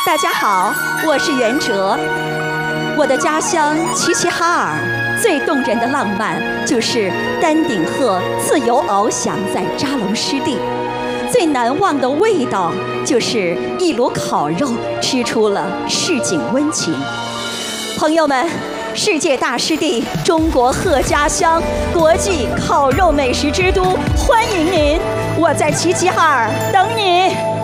大家好，我是袁哲。我的家乡齐齐哈尔最动人的浪漫就是丹顶鹤自由翱翔在扎龙湿地，最难忘的味道就是一炉烤肉吃出了市井温情。朋友们，世界大湿地，中国鹤家乡，国际烤肉美食之都，欢迎您！我在齐齐哈尔等你。